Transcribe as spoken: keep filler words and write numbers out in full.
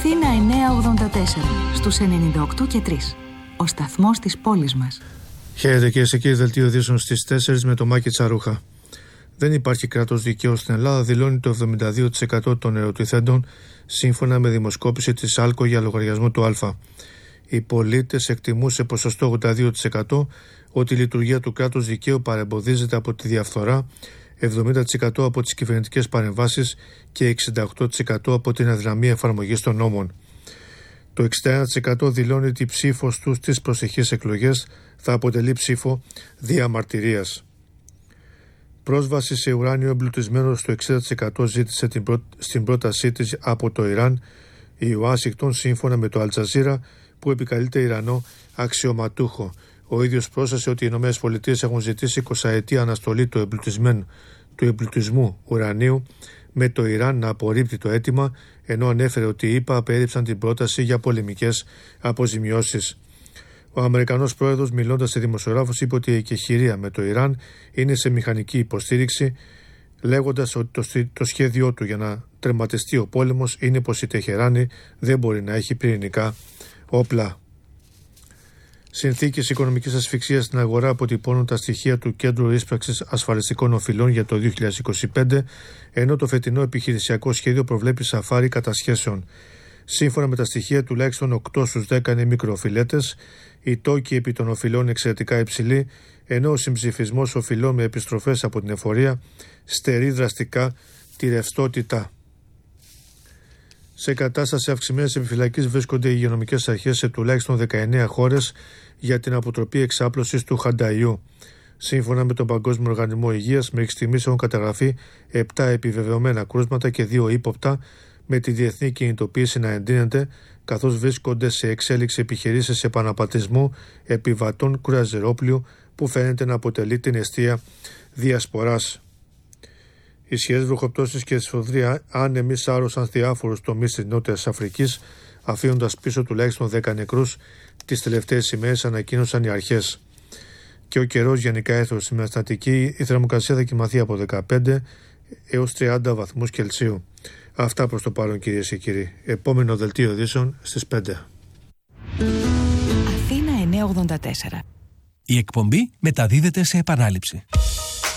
Αθήνα εννιακόσια ογδόντα τέσσερα, στους ενενήντα οκτώ και τρία. Ο σταθμός της πόλης μας. Χαίρετε κυρίες και κύριοι, δελτίο ειδήσεων στις τέσσερις με το Μάκη Τσαρούχα. Δεν υπάρχει κράτος δικαίου στην Ελλάδα, δηλώνει το εβδομήντα δύο τοις εκατό των ερωτηθέντων, σύμφωνα με δημοσκόπηση της ΑΛΚΟ για λογαριασμό του Α. Οι πολίτες εκτιμούν σε ποσοστό ογδόντα δύο τοις εκατό ότι η λειτουργία του κράτους δικαίου παρεμποδίζεται από τη διαφθορά, εβδομήντα τοις εκατό από τις κυβερνητικές παρεμβάσεις και εξήντα οκτώ τοις εκατό από την αδυναμία εφαρμογής των νόμων. Το εξήντα ένα τοις εκατό δηλώνει ότι η ψήφος τους στις προσεχείς εκλογές θα αποτελεί ψήφο διαμαρτυρίας. Πρόσβαση σε ουράνιο εμπλουτισμένο στο εξήντα τοις εκατό ζήτησε την πρό... στην πρότασή της από το Ιράν η Ουάσιγκτον, σύμφωνα με το Αλτζαζίρα, που επικαλείται Ιρανό αξιωματούχο. Ο ίδιος πρόσθεσε ότι οι ΗΠΑ έχουν ζητήσει εικοσαετή αναστολή του εμπλουτισμένου του εμπλουτισμού ουρανίου, με το Ιράν να απορρίπτει το αίτημα, ενώ ανέφερε ότι οι ΗΠΑ απέρριψαν την πρόταση για πολεμικές αποζημιώσεις. Ο Αμερικανός πρόεδρος, μιλώντας σε δημοσιογράφους, είπε ότι η εκεχηρία με το Ιράν είναι σε μηχανική υποστήριξη, λέγοντας ότι το, το σχέδιό του για να τερματιστεί ο πόλεμος είναι πως η Τεχεράνη δεν μπορεί να έχει πυρηνικά όπλα. Συνθήκες οικονομικής ασφυξίας στην αγορά αποτυπώνουν τα στοιχεία του Κέντρου Ίσπραξης Ασφαλιστικών Οφειλών για το δύο χιλιάδες είκοσι πέντε, ενώ το φετινό επιχειρησιακό σχέδιο προβλέπει σαφάρι κατασχέσεων. Σύμφωνα με τα στοιχεία, τουλάχιστον οκτώ στους δέκα είναι μικροοφειλέτες, η τόκη επί των οφειλών είναι εξαιρετικά υψηλή, ενώ ο συμψηφισμός οφειλών με επιστροφές από την εφορία στερεί δραστικά τη ρευστότητα. Σε κατάσταση αυξημένης επιφυλακής βρίσκονται οι υγειονομικές αρχές σε τουλάχιστον δεκαεννέα χώρες για την αποτροπή εξάπλωσης του χανταϊού. Σύμφωνα με τον Παγκόσμιο Οργανισμό Υγείας, μέχρι στιγμής έχουν καταγραφεί επτά επιβεβαιωμένα κρούσματα και δύο ύποπτα, με τη διεθνή κινητοποίηση να εντείνεται, καθώς βρίσκονται σε εξέλιξη επιχειρήσεις επαναπατρισμού επιβατών κρουαζιερόπλοιου, που φαίνεται να αποτελεί την αιστεία διασποράς. Ισχυρές βροχοπτώσεις και σφοδροί άνεμοι σάρωσαν διάφορους τομείς της Νότιας Αφρικής, αφήνοντας πίσω τουλάχιστον δέκα νεκρούς, τις τελευταίες ημέρες, ανακοίνωσαν οι αρχές. Και ο καιρός γενικά έθωσε στην αστατική, η θερμοκρασία θα κοιμαθεί από δεκαπέντε έως τριάντα βαθμούς Κελσίου. Αυτά προς το παρόν, κυρίες και κύριοι. Επόμενο δελτίο ειδήσεων στις πέντε. Αθήνα εννιακόσια ογδόντα τέσσερα. Η εκπομπή μεταδίδεται σε επανάληψη.